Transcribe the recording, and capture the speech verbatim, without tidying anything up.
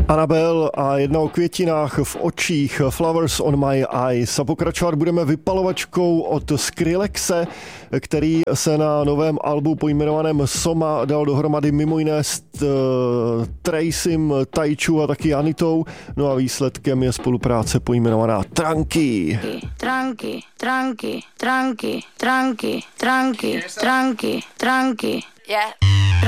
Annabelle a jedna o květinách v očích, Flowers on my eyes. A pokračovat budeme vypalovačkou od Skrillexe, který se na novém albu pojmenovaném Soma dal dohromady mimo jiné s uh, Tracym, Tajču a taky Anitou. No a výsledkem je spolupráce pojmenovaná Tranky. Tranky, tranky, tranky, tranky, tranky, tranky, tranky. Yeah.